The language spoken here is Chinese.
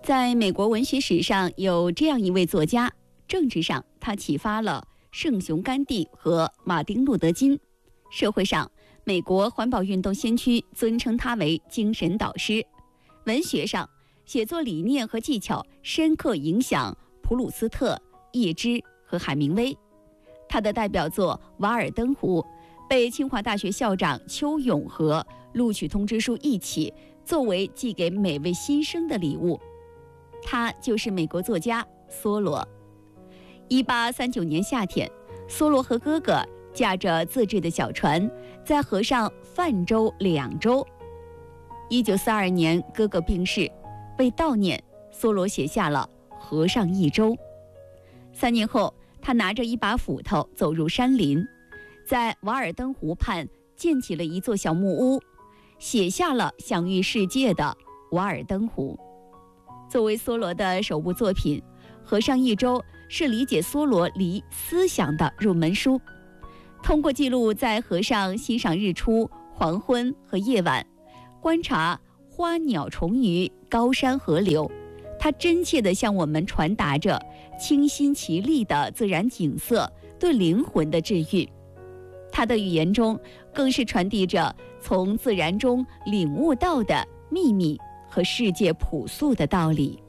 在美国文学史上有这样一位作家，政治上他启发了圣雄甘地和马丁路德金，社会上美国环保运动先驱尊称他为精神导师，文学上写作理念和技巧深刻影响普鲁斯特、叶芝和海明威。他的代表作《瓦尔登湖》被清华大学校长邱永和录取通知书一起作为寄给每位新生的礼物。他就是美国作家梭罗。1839年夏天，梭罗和哥哥驾着自制的小船在河上泛舟2周。1942年，哥哥病逝，为悼念，梭罗写下了《河上一舟》。3年后，他拿着一把斧头走入山林，在瓦尔登湖畔建起了一座小木屋，写下了享誉世界的《瓦尔登湖》。作为梭罗的首部作品，《河上一舟》是理解梭罗离思想的入门书。通过记录在河上欣赏日出、黄昏和夜晚，观察花鸟虫鱼、高山河流，它真切地向我们传达着清新奇丽的自然景色对灵魂的治愈。它的语言中更是传递着从自然中领悟到的秘密和世界朴素的道理。